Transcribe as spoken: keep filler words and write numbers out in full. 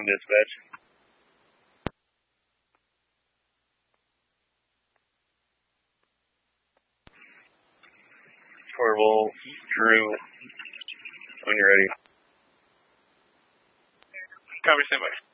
Dispatch. Corval, Drew, when you're ready. Copy, stand by.